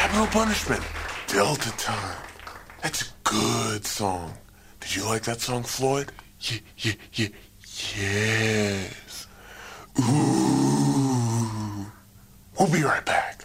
Capital Punishment, Delta Time. That's a good song. Did you like that song, Floyd? Yes. Ooh. We'll be right back.